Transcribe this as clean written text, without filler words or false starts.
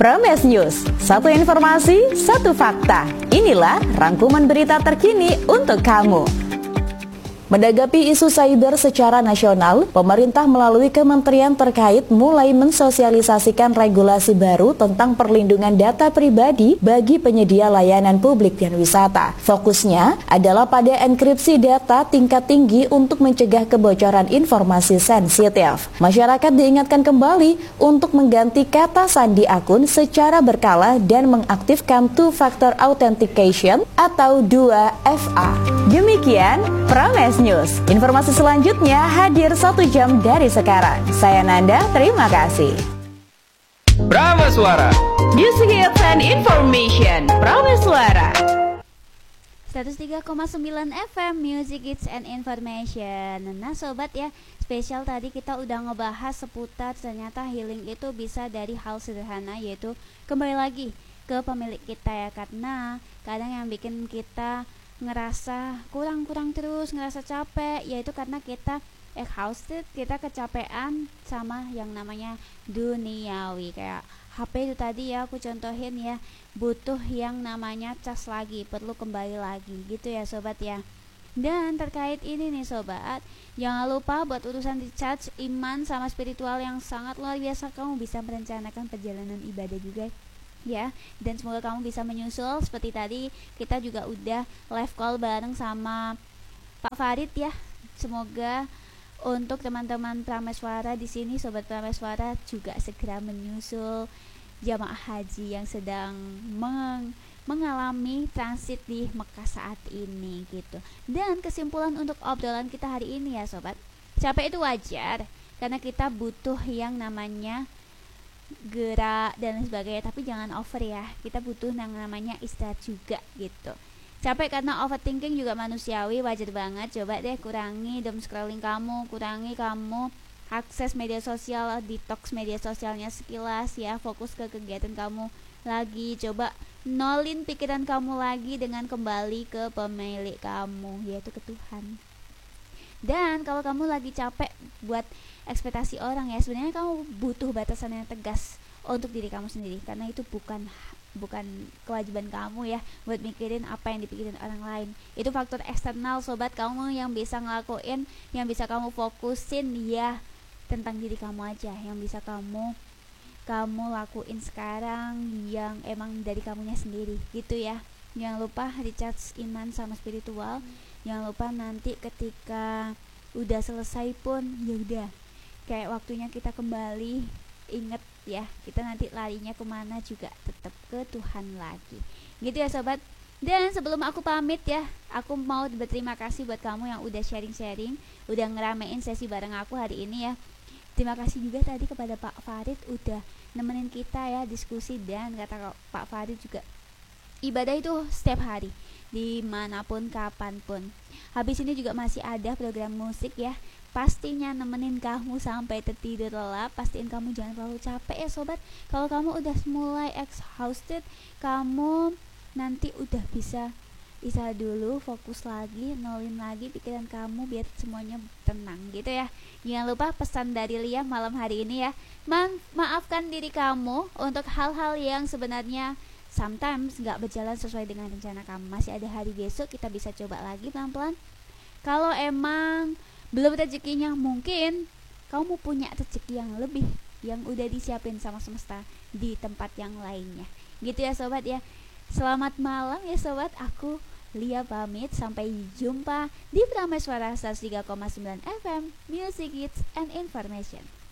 Prames News, satu informasi, satu fakta. Inilah rangkuman berita terkini untuk kamu. Menanggapi isu cyber secara nasional, pemerintah melalui kementerian terkait mulai mensosialisasikan regulasi baru tentang perlindungan data pribadi bagi penyedia layanan publik dan wisata. Fokusnya adalah pada enkripsi data tingkat tinggi untuk mencegah kebocoran informasi sensitif. Masyarakat diingatkan kembali untuk mengganti kata sandi akun secara berkala dan mengaktifkan two-factor authentication atau 2FA. Demikian Prames News. Informasi selanjutnya hadir 1 jam dari sekarang. Saya Nanda, terima kasih. Prames Suara, Music Hits and Information. Prames Suara 103,9 FM Music Hits and Information. Nah sobat ya, spesial tadi kita udah ngebahas seputar ternyata healing itu bisa dari hal sederhana, yaitu kembali lagi ke pemilik kita ya. Karena kadang yang bikin kita ngerasa kurang terus, ngerasa capek, yaitu karena kita exhausted, kita kecapean sama yang namanya duniawi. Kayak HP itu tadi ya, aku contohin ya, butuh yang namanya cas lagi, perlu kembali lagi gitu ya sobat ya. Dan terkait ini nih sobat, jangan lupa buat urusan recharge iman sama spiritual yang sangat luar biasa, kamu bisa merencanakan perjalanan ibadah juga ya, dan semoga kamu bisa menyusul. Seperti tadi kita juga udah live call bareng sama Pak Farid ya. Semoga untuk teman-teman Prameswara di sini, sobat Prameswara juga segera menyusul jamaah haji yang sedang mengalami transit di Mekah saat ini gitu. Dan kesimpulan untuk obrolan kita hari ini ya sobat, capek itu wajar karena kita butuh yang namanya gerak dan sebagainya, tapi jangan over ya. Kita butuh yang namanya istirahat juga gitu. Capek karena overthinking juga manusiawi, wajar banget. Coba deh kurangi doom scrolling kamu, kurangi kamu akses media sosial, detox media sosialnya sekilas ya, fokus ke kegiatan kamu lagi. Coba nolin pikiran kamu lagi dengan kembali ke pemilik kamu, yaitu ke Tuhan. Dan kalau kamu lagi capek buat ekspektasi orang ya, sebenarnya kamu butuh batasan yang tegas untuk diri kamu sendiri, karena itu bukan kewajiban kamu ya buat mikirin apa yang dipikirin orang lain. Itu faktor eksternal sobat, kamu yang bisa ngelakuin, yang bisa kamu fokusin ya tentang diri kamu aja, yang bisa kamu lakuin sekarang yang emang dari kamunya sendiri gitu ya. Jangan lupa recharge iman sama spiritual. Jangan lupa nanti ketika udah selesai pun ya udah, kayak waktunya kita kembali, inget ya, kita nanti larinya kemana juga tetap ke Tuhan lagi gitu ya sobat. Dan sebelum aku pamit ya, aku mau berterima kasih buat kamu yang udah sharing-sharing, udah ngeramein sesi bareng aku hari ini ya. Terima kasih juga tadi kepada Pak Farid udah nemenin kita ya diskusi. Dan kata Pak Farid juga, ibadah itu setiap hari, dimanapun kapanpun. Habis ini juga masih ada program musik ya, pastinya nemenin kamu sampai tertidur lelap. Pastiin kamu jangan terlalu capek ya sobat. Kalau kamu udah mulai exhausted, kamu nanti udah bisa dulu, fokus lagi, nolin lagi pikiran kamu biar semuanya tenang gitu ya. Jangan lupa pesan dari Lia malam hari ini ya, maafkan diri kamu untuk hal-hal yang sebenarnya sometimes gak berjalan sesuai dengan rencana kamu. Masih ada hari besok, kita bisa coba lagi pelan-pelan. Kalau emang belum rezekinya, mungkin kamu punya rezeki yang lebih, yang udah disiapin sama semesta di tempat yang lainnya gitu ya sobat ya. Selamat malam ya sobat, aku Lia pamit, sampai jumpa di Prameswara 103,9 FM Music Hits and Information.